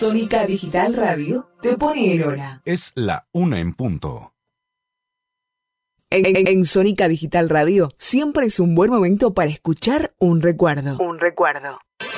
Sónica Digital Radio te pone en hora. Es la 1 en punto. En Sónica Digital Radio siempre es un buen momento para escuchar un recuerdo. Un recuerdo.